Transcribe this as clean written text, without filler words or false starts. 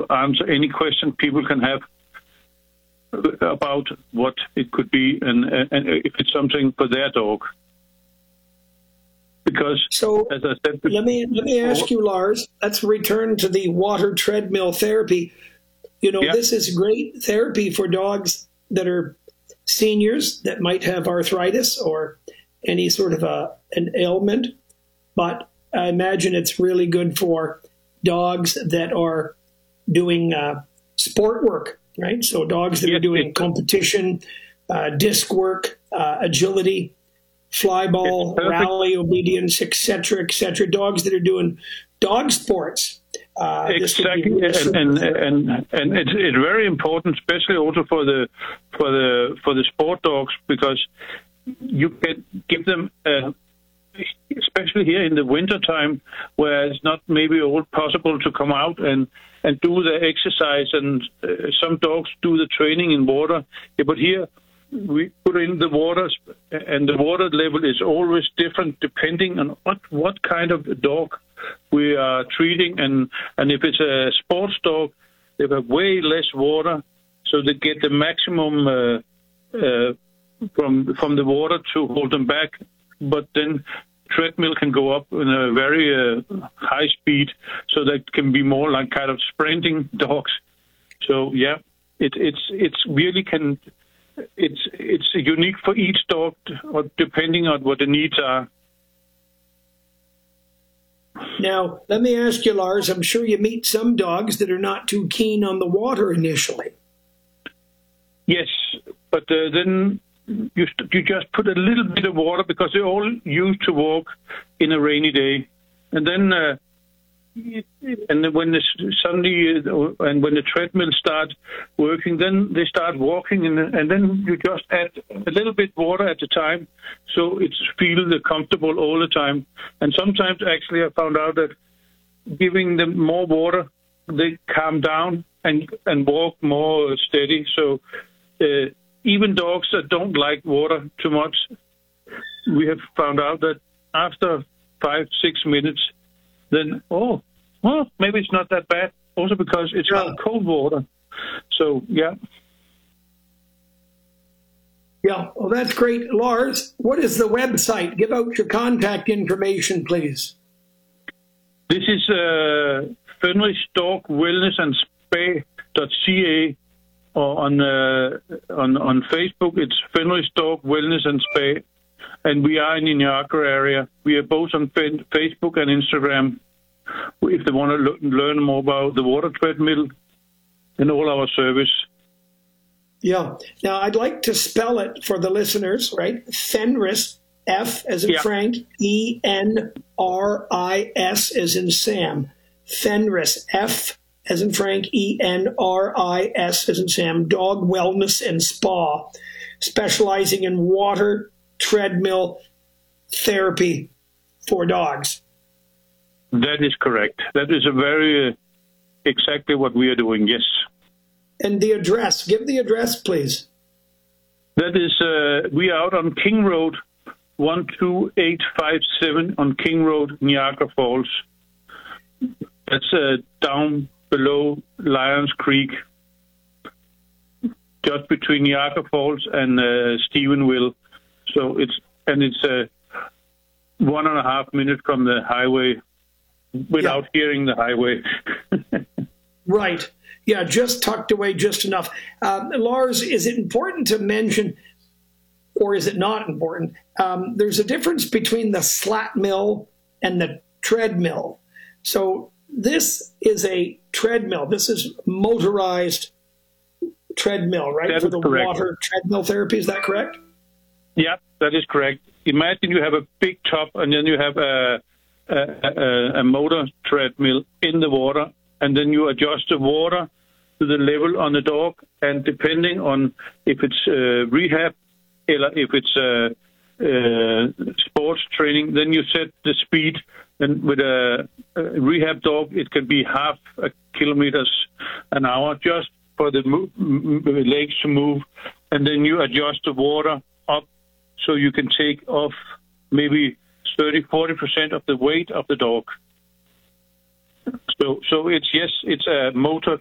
to answer any question people can have about what it could be and if it's something for their dog. Because, as I said before, let me ask you, Lars. Let's return to the water treadmill therapy. This is great therapy for dogs that are seniors that might have arthritis or any sort of an ailment. But I imagine it's really good for dogs that are doing sport work, right? So dogs that are doing competition, disc work, agility, flyball, rally, obedience, etc., etc. Dogs that are doing dog sports. Exactly, and it's very important, especially also for the sport dogs, because you can give them, especially here in the winter time, where it's not maybe all possible to come out and do the exercise, and some dogs do the training in water. Yeah, but here we put in the waters, and the water level is always different depending on what kind of dog we are treating, and if it's a sports dog, they have way less water, so they get the maximum from the water to hold them back. But then treadmill can go up in a very high speed, so that can be more like kind of sprinting dogs. So yeah, it's really can. It's unique for each dog, depending on what the needs are. Now, let me ask you, Lars, I'm sure you meet some dogs that are not too keen on the water initially. Yes, but then you just put a little bit of water, because they're all used to walk in a rainy day. And then when the treadmill starts working, then they start walking, and then you just add a little bit water at a time, so it's feel comfortable all the time. And sometimes, actually, I found out that giving them more water, they calm down and walk more steady. So even dogs that don't like water too much, we have found out that after 5-6 minutes, then, maybe it's not that bad. Also because it's not cold water. So, yeah. Yeah, well, that's great. Lars, what is the website? Give out your contact information, please. This is Fenris Dog Wellness and Spa.ca, or on Facebook, it's Fenris Dog Wellness and Spa. And we are in the Niagara area. We are both on Facebook and Instagram. If they want to learn more about the water treadmill and all our service. Yeah. Now, I'd like to spell it for the listeners, right? Fenris, F as in Frank, ENRIS as in Sam. Fenris, F as in Frank, ENRIS as in Sam. Dog Wellness and Spa, specializing in water treadmill therapy for dogs. That is correct. That is exactly what we are doing, yes. And the address, give the address, please. That is, we are out on King Road, 12857 on King Road, Niagara Falls. That's down below Lions Creek, just between Niagara Falls and Stephenville. So it's 1.5 minutes from the highway without hearing the highway. Right. Yeah, just tucked away just enough. Lars, is it important to mention, or is it not important? There's a difference between the slat mill and the treadmill. So this is a treadmill. This is motorized treadmill, right? That for the correct. Water treadmill therapy. Is that correct? Yeah, that is correct. Imagine you have a big top, and then you have a motor treadmill in the water, and then you adjust the water to the level on the dog, and depending on if it's rehab or if it's sports training, then you set the speed. And with a rehab dog, it can be 0.5 kilometers an hour just for the legs to move, and then you adjust the water up so you can take off maybe 30-40% of the weight of the dog. So it's a motor